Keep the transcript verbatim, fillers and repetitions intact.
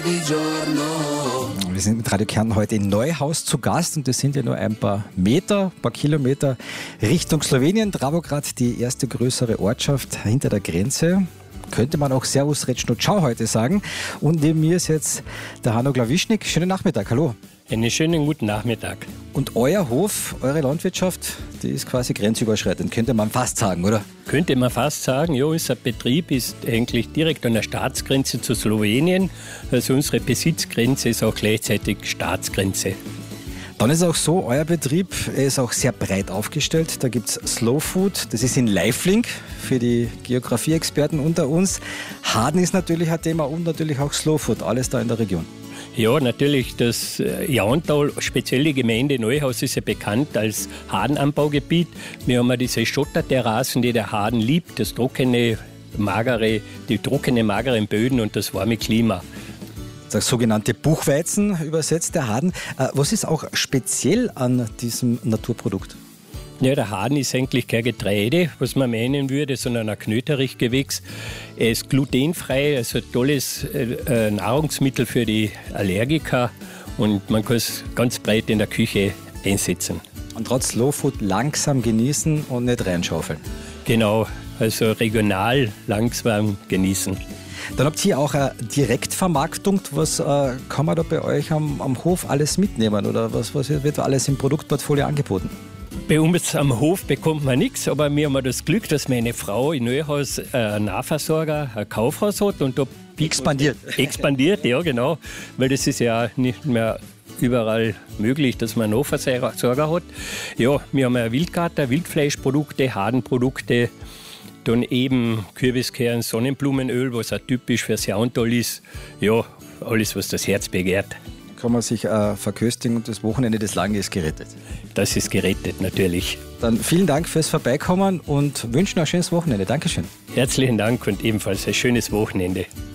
Wir sind mit Radio Kärnten heute in Neuhaus zu Gast und das sind ja nur ein paar Meter, ein paar Kilometer Richtung Slowenien. Dravograd, die erste größere Ortschaft hinter der Grenze. Könnte man auch Servus Recno Ciao heute sagen. Und neben mir ist jetzt der Hanno Glawischnik. Schönen Nachmittag, hallo. Einen schönen guten Nachmittag. Und euer Hof, eure Landwirtschaft, die ist quasi grenzüberschreitend, könnte man fast sagen, oder? Könnte man fast sagen, ja, unser Betrieb ist eigentlich direkt an der Staatsgrenze zu Slowenien. Also unsere Besitzgrenze ist auch gleichzeitig Staatsgrenze. Dann ist auch so, euer Betrieb ist auch sehr breit aufgestellt. Da gibt es Slow Food, das ist in Leifling für die Geografie-Experten unter uns. Haden ist natürlich ein Thema und natürlich auch Slow Food, alles da in der Region. Ja, natürlich, das Jauntal, speziell die Gemeinde Neuhaus, ist ja bekannt als Hadenanbaugebiet. Wir haben ja diese Schotterterrassen, die der Haden liebt, das trockene, magere, die trockene, mageren Böden und das warme Klima. Das sogenannte Buchweizen übersetzt der Haden. Was ist auch speziell an diesem Naturprodukt? Ja, der Haden ist eigentlich kein Getreide, was man meinen würde, sondern ein Knöterichgewächs. Er ist glutenfrei, also ein tolles äh, Nahrungsmittel für die Allergiker und man kann es ganz breit in der Küche einsetzen. Und trotz Slow Food langsam genießen und nicht reinschaufeln. Genau, also regional langsam genießen. Dann habt ihr auch eine Direktvermarktung. Was äh, kann man da bei euch am, am Hof alles mitnehmen oder was, was wird da alles im Produktportfolio angeboten? Bei uns am Hof bekommt man nichts, aber wir haben das Glück, dass meine Frau in Neuhaus einen Nahversorger, ein Kaufhaus hat und da expandiert. Expandiert, ja genau, weil das ist ja nicht mehr überall möglich, dass man einen Nahversorger hat. Ja, wir haben ja Wildgarten, Wildfleischprodukte, Hadenprodukte, dann eben Kürbiskern, Sonnenblumenöl, was auch typisch fürs Jauntal ist. Ja, alles, was das Herz begehrt. Kann man sich äh, verköstigen und das Wochenende des Lange ist gerettet. Das ist gerettet, natürlich. Dann vielen Dank fürs Vorbeikommen und wünschen ein schönes Wochenende. Dankeschön. Herzlichen Dank und ebenfalls ein schönes Wochenende.